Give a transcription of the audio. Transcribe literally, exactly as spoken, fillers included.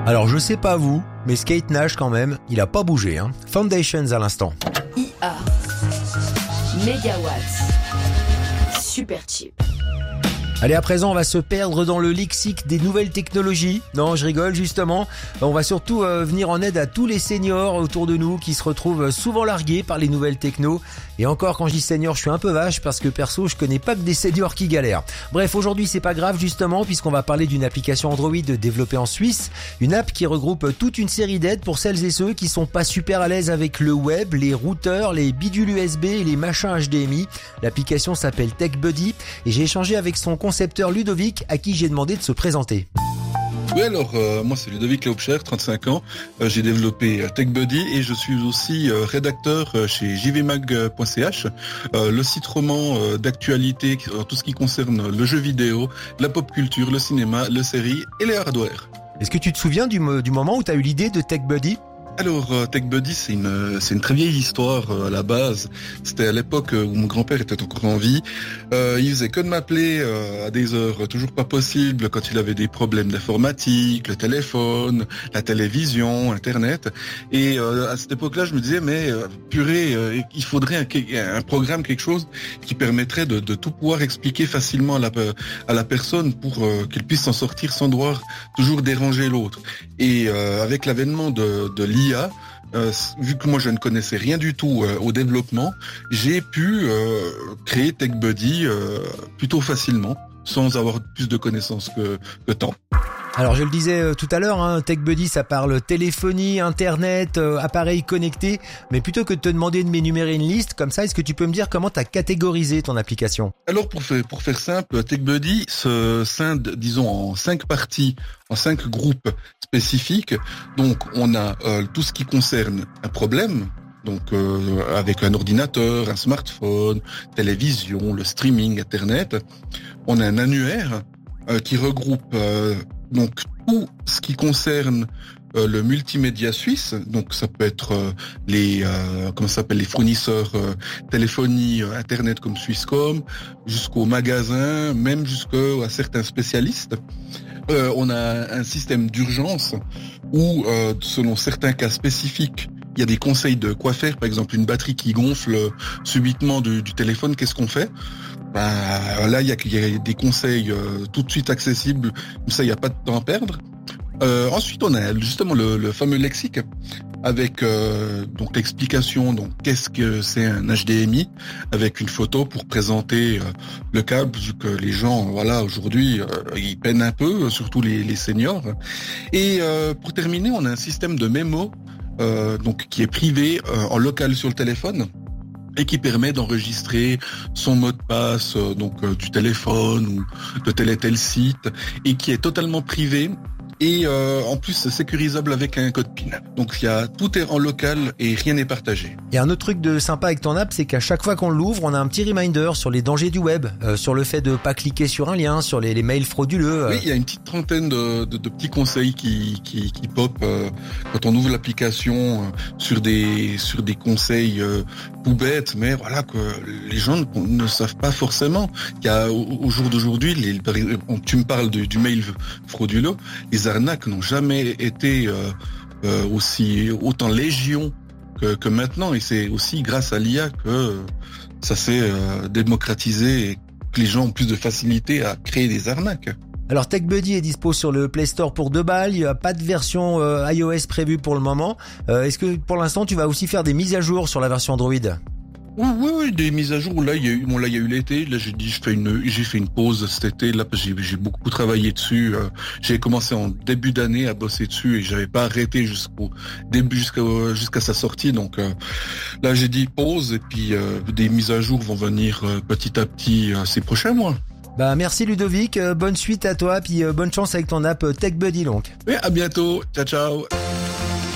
Alors je sais pas vous, mais Skate Nash quand même, il a pas bougé. Hein. Foundations à l'instant. I A, Megawatts, super cheap. Allez, à présent, on va se perdre dans le lexique des nouvelles technologies. Non, je rigole, justement. On va surtout euh, venir en aide à tous les seniors autour de nous qui se retrouvent souvent largués par les nouvelles techno. Et encore, quand je dis senior, je suis un peu vache parce que perso, je connais pas que des seniors qui galèrent. Bref, aujourd'hui, c'est pas grave, justement, puisqu'on va parler d'une application Android développée en Suisse. Une app qui regroupe toute une série d'aides pour celles et ceux qui sont pas super à l'aise avec le web, les routeurs, les bidules U S B et les machins H D M I. L'application s'appelle TechBuddy et j'ai échangé avec son concepteur Ludovic à qui j'ai demandé de se présenter. Oui, alors euh, moi c'est Ludovic Laubscher, trente-cinq ans, euh, j'ai développé euh, TechBuddy et je suis aussi euh, rédacteur euh, chez j v mag point c h, euh, le site roman euh, d'actualité, euh, tout ce qui concerne le jeu vidéo, la pop culture, le cinéma, les séries et les hardware. Est-ce que tu te souviens du, du moment où tu as eu l'idée de TechBuddy ? Alors, euh, TechBuddy, c'est une, c'est une très vieille histoire euh, à la base. C'était à l'époque où mon grand-père était encore en vie. Euh, il faisait que de m'appeler euh, à des heures toujours pas possibles quand il avait des problèmes d'informatique, le téléphone, la télévision, Internet. Et euh, à cette époque-là, je me disais, mais euh, purée, euh, il faudrait un, un programme, quelque chose qui permettrait de, de tout pouvoir expliquer facilement à la, à la personne pour euh, qu'elle puisse s'en sortir sans devoir toujours déranger l'autre. Et euh, avec l'avènement de, de l'I A, Euh, vu que moi je ne connaissais rien du tout euh, au développement, j'ai pu euh, créer TechBuddy euh, plutôt facilement, sans avoir plus de connaissances que, que tant. Alors je le disais euh, tout à l'heure, hein, TechBuddy ça parle téléphonie, internet, euh, appareils connectés, mais plutôt que de te demander de m'énumérer une liste, comme ça est-ce que tu peux me dire comment tu as catégorisé ton application ? Alors pour faire, pour faire simple, TechBuddy se scinde, disons, en cinq parties, en cinq groupes spécifiques. Donc on a euh, tout ce qui concerne un problème, donc euh, avec un ordinateur, un smartphone, télévision, le streaming, Internet. On a un annuaire euh, qui regroupe euh, donc tout ce qui concerne euh, le multimédia suisse. Donc ça peut être euh, les euh, comment ça s'appelle les fournisseurs euh, téléphonie, euh, Internet comme Swisscom, jusqu'aux magasins, même jusqu'à certains spécialistes. Euh, on a un système d'urgence où, euh, selon certains cas spécifiques, il y a des conseils de quoi faire. Par exemple, une batterie qui gonfle subitement du, du téléphone, qu'est-ce qu'on fait ? Ben, là, il y, a, il y a des conseils euh, tout de suite accessibles. Comme ça, il n'y a pas de temps à perdre. Euh, ensuite, on a justement le, le fameux lexique avec euh, donc l'explication. Donc, qu'est-ce que c'est un H D M I avec une photo pour présenter euh, le câble, vu que les gens, voilà, aujourd'hui, euh, ils peinent un peu, surtout les, les seniors. Et euh, pour terminer, on a un système de mémo euh, donc qui est privé euh, en local sur le téléphone, et qui permet d'enregistrer son mot de passe euh, donc euh, du téléphone ou de tel et tel site, et qui est totalement privé et euh, en plus sécurisable avec un code PIN. Donc il y a tout est en local et rien n'est partagé. Et un autre truc de sympa avec ton app, c'est qu'à chaque fois qu'on l'ouvre, on a un petit reminder sur les dangers du web, euh, sur le fait de pas cliquer sur un lien, sur les, les mails frauduleux. Euh. Oui, il y a une petite trentaine de, de, de petits conseils qui qui, qui pop euh, quand on ouvre l'application euh, sur des sur des conseils euh, tout bêtes, mais voilà que les gens ne, ne savent pas forcément. Il y a au, au jour d'aujourd'hui, les, tu me parles de, du mail frauduleux, les arnaques n'ont jamais été euh, euh, aussi autant légion que, que maintenant, et c'est aussi grâce à l'I A que euh, ça s'est euh, démocratisé et que les gens ont plus de facilité à créer des arnaques. Alors TechBuddy est dispo sur le Play Store pour deux balles, il n'y a pas de version euh, iOS prévue pour le moment. Euh, est-ce que pour l'instant tu vas aussi faire des mises à jour sur la version Android ? Oui, oui, oui, des mises à jour. Là, il y a eu, bon, là, il y a eu l'été. Là, j'ai dit, je fais une, j'ai fait une pause cet été. Là, j'ai, j'ai beaucoup travaillé dessus. Euh, j'ai commencé en début d'année à bosser dessus et j'avais pas arrêté jusqu'au début, jusqu'à, jusqu'à sa sortie. Donc, euh, là, j'ai dit pause et puis euh, des mises à jour vont venir euh, petit à petit euh, ces prochains mois. Bah, merci Ludovic. Euh, bonne suite à toi, puis euh, bonne chance avec ton app euh, TechBuddy donc. Oui, à bientôt. Ciao, ciao.